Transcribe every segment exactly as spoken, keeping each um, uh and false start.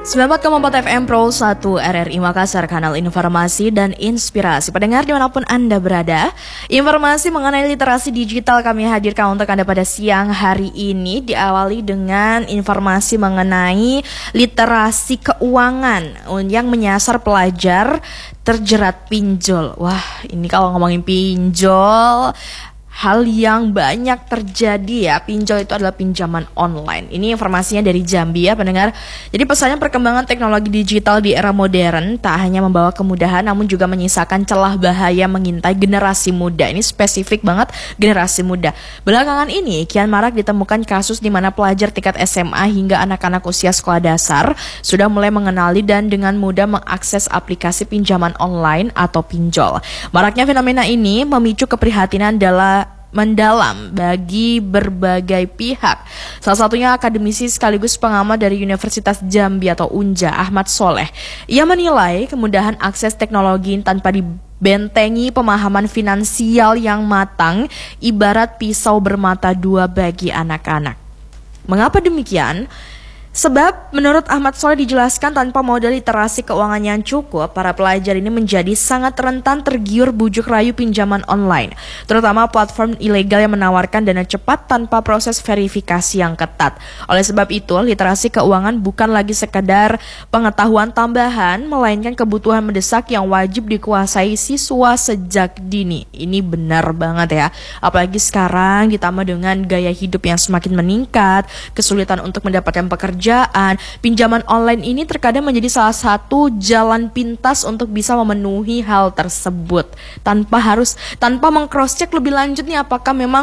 sembilan puluh empat koma empat F M Pro satu R R I Makassar, kanal informasi dan inspirasi. Pendengar dimanapun Anda berada, informasi mengenai literasi digital kami hadirkan untuk Anda pada siang hari ini. Diawali dengan informasi mengenai literasi keuangan yang menyasar pelajar terjerat pinjol. Wah, ini kalau ngomongin pinjol, hal yang banyak terjadi ya. Pinjol itu adalah pinjaman online. Ini informasinya dari Jambi ya pendengar. Jadi pesannya, perkembangan teknologi digital di era modern tak hanya membawa kemudahan, namun juga menyisakan celah bahaya mengintai generasi muda. Ini spesifik banget generasi muda. Belakangan ini kian marak ditemukan kasus di mana pelajar tingkat S M A hingga anak-anak usia sekolah dasar sudah mulai mengenali dan dengan mudah mengakses aplikasi pinjaman online atau pinjol. Maraknya fenomena ini memicu keprihatinan dalam mendalam bagi berbagai pihak. Salah satunya akademisi sekaligus pengamat dari Universitas Jambi atau Unja, Ahmad Soleh. Ia menilai kemudahan akses teknologi tanpa dibentengi pemahaman finansial yang matang ibarat pisau bermata dua bagi anak-anak. Mengapa demikian? Sebab menurut Ahmad Soleh dijelaskan, tanpa modal literasi keuangan yang cukup, para pelajar ini menjadi sangat rentan tergiur bujuk rayu pinjaman online, terutama platform ilegal yang menawarkan dana cepat tanpa proses verifikasi yang ketat. Oleh sebab itu, literasi keuangan bukan lagi sekadar pengetahuan tambahan, melainkan kebutuhan mendesak yang wajib dikuasai siswa sejak dini. Ini benar banget ya, apalagi sekarang ditambah dengan gaya hidup yang semakin meningkat, kesulitan untuk mendapatkan pekerjaan. Pinjaman online ini terkadang menjadi salah satu jalan pintas untuk bisa memenuhi hal tersebut tanpa harus tanpa meng-cross-check lebih lanjut nih, apakah memang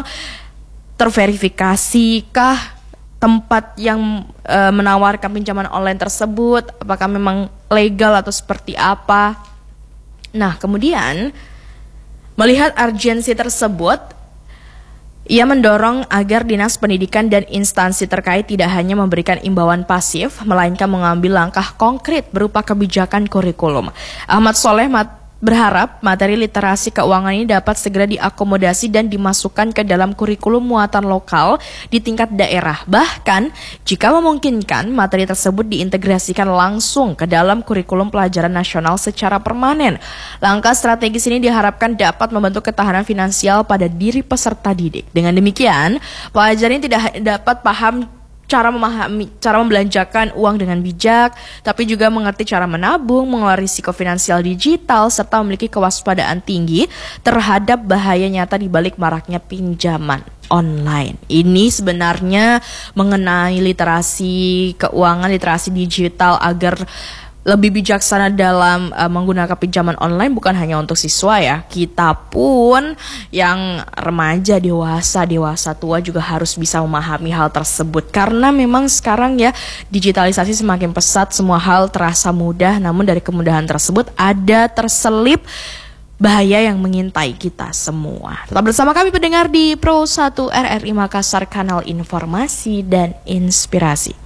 terverifikasi-kah tempat yang e, menawarkan pinjaman online tersebut, apakah memang legal atau seperti apa. Nah, kemudian melihat urgensi tersebut, ia mendorong agar Dinas Pendidikan dan instansi terkait tidak hanya memberikan imbauan pasif, melainkan mengambil langkah konkret berupa kebijakan kurikulum. Ahmad Soleh mat- berharap materi literasi keuangan ini dapat segera diakomodasi dan dimasukkan ke dalam kurikulum muatan lokal di tingkat daerah. Bahkan, jika memungkinkan, materi tersebut diintegrasikan langsung ke dalam kurikulum pelajaran nasional secara permanen. Langkah strategis ini diharapkan dapat membentuk ketahanan finansial pada diri peserta didik. Dengan demikian, pelajar ini tidak dapat paham cara memahami, cara membelanjakan uang dengan bijak, tapi juga mengerti cara menabung, mengelola risiko finansial digital, serta memiliki kewaspadaan tinggi terhadap bahaya nyata di balik maraknya pinjaman online. Ini sebenarnya mengenai literasi keuangan, literasi digital agar lebih bijaksana dalam uh, menggunakan pinjaman online, bukan hanya untuk siswa ya. Kita pun yang remaja, dewasa, dewasa tua juga harus bisa memahami hal tersebut. Karena memang sekarang ya digitalisasi semakin pesat, semua hal terasa mudah, namun dari kemudahan tersebut ada terselip bahaya yang mengintai kita semua. Tetap bersama kami pendengar di Pro satu R R I Makassar, kanal informasi dan inspirasi.